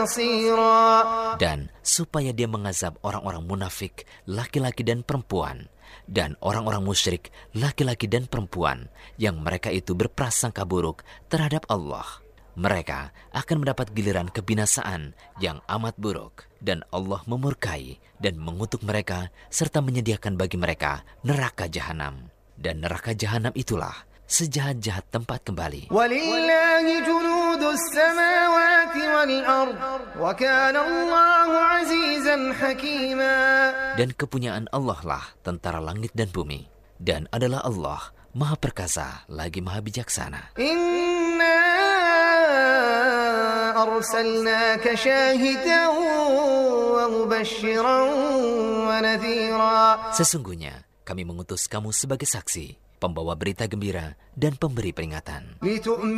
نصيرا. Dan supaya dia mengazab orang-orang munafik, laki-laki dan perempuan, dan orang-orang musyrik, laki-laki dan perempuan, yang mereka itu berprasangka buruk terhadap Allah. Mereka akan mendapat giliran kebinasaan yang amat buruk, dan Allah memurkai dan mengutuk mereka serta menyediakan bagi mereka neraka jahanam. Dan neraka jahanam itulah sejahat-jahat tempat kembali. وَلِلَّهِ جُنُودُ السَّمَاوَاتِ وَالْأَرْضِ وَكَانَ اللَّهُ عَزِيزًا حَكِيمًا. Dan kepunyaan Allah lah tentara langit dan bumi, dan adalah Allah Maha Perkasa lagi Maha Bijaksana. إِنَّا أَرْسَلْنَاكَ شَاهِدًا وَمُبَشِّرًا وَنَذِيرًا. Sesungguhnya kami mengutus kamu sebagai saksi, pembawa berita gembira dan pemberi peringatan.